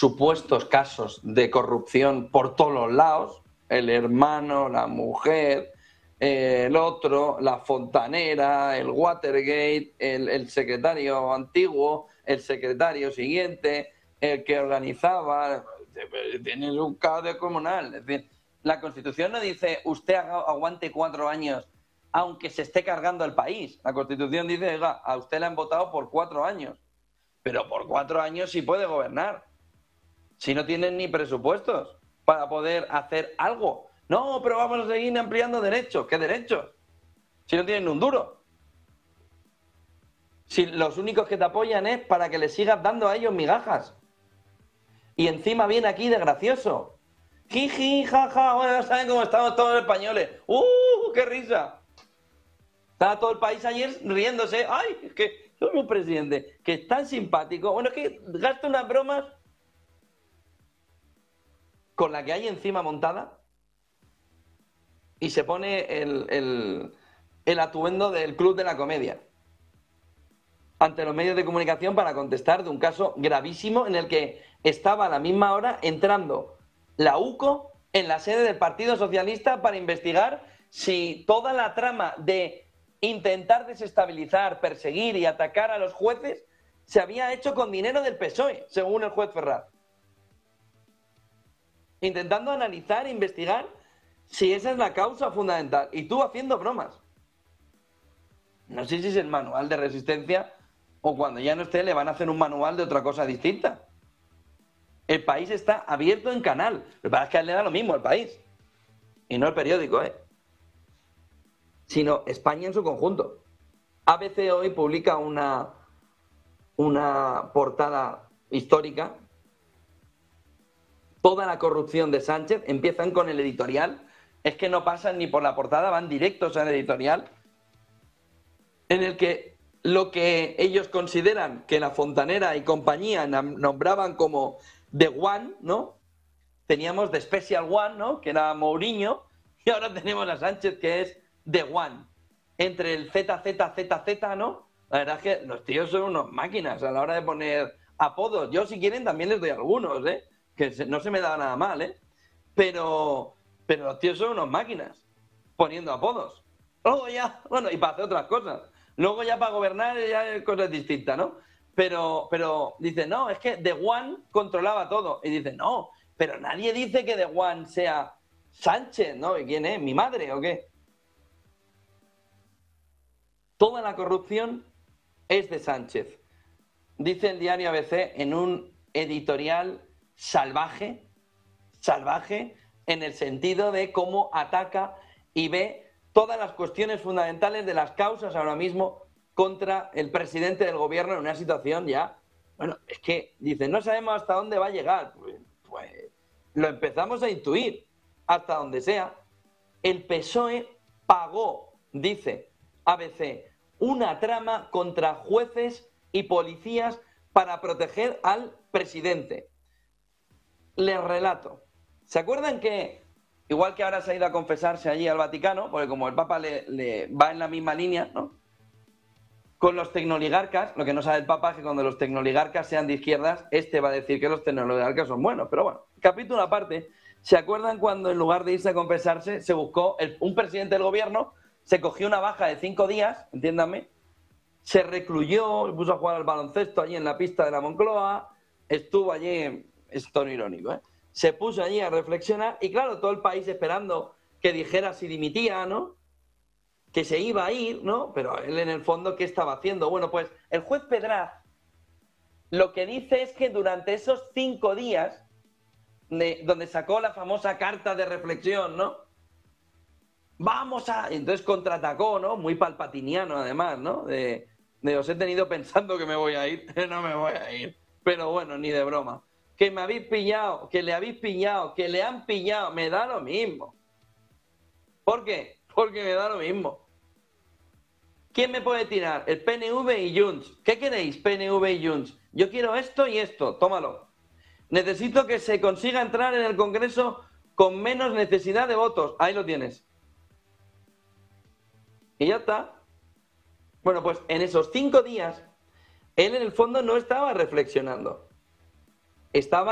supuestos casos de corrupción por todos los lados, el hermano, la mujer, el otro, la fontanera, el Watergate, el secretario antiguo, el secretario siguiente, el que organizaba. Tienes un caos descomunal. Es decir, la Constitución no dice usted aguante 4 años aunque se esté cargando el país. La Constitución dice, oiga, a usted le han votado por 4 años, pero por 4 años sí puede gobernar. Si no tienen ni presupuestos para poder hacer algo. No, pero vamos a seguir ampliando derechos. ¿Qué derechos? Si no tienen un duro. Si los únicos que te apoyan es para que les sigas dando a ellos migajas. Y encima viene aquí de gracioso. Jiji, jaja, bueno, ya saben cómo estamos todos los españoles. ¡Qué risa! Estaba todo el país ayer riéndose. ¡Ay, es que soy un presidente que es tan simpático! Bueno, es que gasta unas bromas con la que hay encima montada y se pone el atuendo del Club de la Comedia ante los medios de comunicación para contestar de un caso gravísimo en el que estaba a la misma hora entrando la UCO en la sede del Partido Socialista para investigar si toda la trama de intentar desestabilizar, perseguir y atacar a los jueces se había hecho con dinero del PSOE, según el juez Ferraz. Intentando analizar e investigar si esa es la causa fundamental. Y tú haciendo bromas. No sé si es el manual de resistencia o cuando ya no esté le van a hacer un manual de otra cosa distinta. El país está abierto en canal. Lo que pasa es que a él le da lo mismo el país. Y no el periódico, sino España en su conjunto. ABC hoy publica una portada histórica. Toda la corrupción de Sánchez, empiezan con el editorial, es que no pasan ni por la portada, van directos al editorial, en el que lo que ellos consideran que la Fontanera y compañía nombraban como The One, ¿no? Teníamos The Special One, ¿no? Que era Mourinho, y ahora tenemos a Sánchez, que es The One. Entre el ZZZZ, ¿no? La verdad es que los tíos son unos máquinas a la hora de poner apodos. Yo, si quieren, también les doy algunos, que no se me da nada mal, pero los tíos son unos máquinas poniendo apodos. Luego ya, bueno, y para hacer otras cosas. Luego ya para gobernar ya es cosas distintas, ¿no? Pero dice, no, es que The One controlaba todo. Y dice, no, pero nadie dice que The One sea Sánchez, ¿no? ¿Y quién es? ¿Mi madre o qué? Toda la corrupción es de Sánchez. Dice el diario ABC en un editorial salvaje en el sentido de cómo ataca y ve todas las cuestiones fundamentales de las causas ahora mismo contra el presidente del gobierno en una situación ya, bueno, es que dice, no sabemos hasta dónde va a llegar. Pues lo empezamos a intuir, hasta donde sea. El PSOE pagó, dice ABC, una trama contra jueces y policías para proteger al presidente. Les relato. ¿Se acuerdan que, igual que ahora se ha ido a confesarse allí al Vaticano, porque como el Papa le va en la misma línea, ¿no? Con los tecnoligarcas, lo que no sabe el Papa es que cuando los tecnoligarcas sean de izquierdas, va a decir que los tecnoligarcas son buenos. Pero bueno, capítulo aparte, ¿se acuerdan cuando en lugar de irse a confesarse se buscó un presidente del gobierno, se cogió una baja de 5 días, entiéndanme, se recluyó, se puso a jugar al baloncesto allí en la pista de la Moncloa, estuvo allí, es tono irónico, se puso allí a reflexionar y claro, todo el país esperando que dijera si dimitía, ¿no? Que se iba a ir, ¿no? Pero él en el fondo, ¿qué estaba haciendo? Bueno, pues el juez Pedraz lo que dice es que durante esos 5 días, donde sacó la famosa carta de reflexión, ¿no? Entonces contraatacó, ¿no? Muy palpatiniano además, ¿no? De os he tenido pensando que me voy a ir, no me voy a ir. Pero bueno, ni de broma. Que me habéis pillado, que le habéis pillado, que le han pillado, me da lo mismo. ¿Por qué? Porque me da lo mismo. ¿Quién me puede tirar? El PNV y Junts. ¿Qué queréis, PNV y Junts? Yo quiero esto y esto, tómalo. Necesito que se consiga entrar en el Congreso con menos necesidad de votos. Ahí lo tienes. Y ya está. Bueno, pues en esos 5 días, él en el fondo no estaba reflexionando. Estaba